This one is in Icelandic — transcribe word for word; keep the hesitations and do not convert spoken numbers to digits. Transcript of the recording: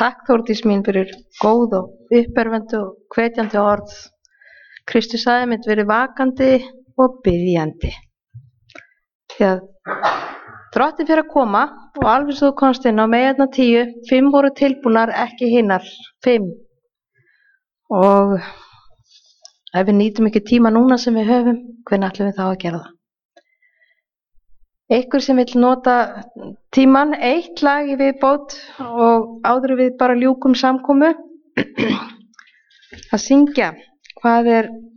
Takk Þórdís mín fyrir góð og uppörvandi og hvetjandi orð. Kristur sagði mitt verið vakandi og biðjandi. Því að Drottinn fyrir að koma og alveg svo þú komst inn á meyjarnar tíu, fimm voru tilbúnar, ekki hinnar, fimm. Og ef við nýtum ekki tíma núna sem við höfum, hvernig ætlum við þá að gera það? Einhver sem vill nota tíman, eitt lag í viðbót og áður við bara ljúkum samkomu að syngja hvað er